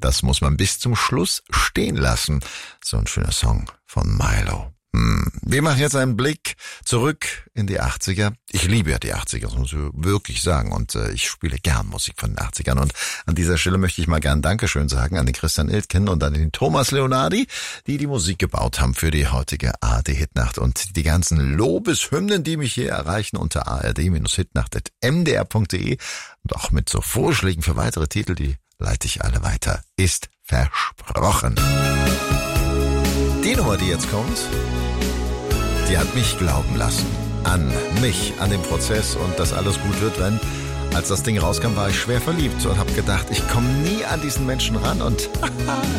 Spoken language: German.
das muss man bis zum Schluss stehen lassen. So ein schöner Song von Milo. Wir machen jetzt einen Blick zurück in die 80er. Ich liebe ja die 80er, das muss ich wirklich sagen. Und ich spiele gern Musik von den 80ern. Und an dieser Stelle möchte ich mal gern Dankeschön sagen an den Christian Iltgen und an den Thomas Leonardi, die die Musik gebaut haben für die heutige ARD-Hitnacht. Und die ganzen Lobeshymnen, die mich hier erreichen unter ard-hitnacht.mdr.de und auch mit so Vorschlägen für weitere Titel, die leite ich alle weiter. Ist versprochen. Die Nummer, die jetzt kommt, die hat mich glauben lassen. An mich, an den Prozess und dass alles gut wird, wenn... Als das Ding rauskam, war ich schwer verliebt und habe gedacht, ich komme nie an diesen Menschen ran und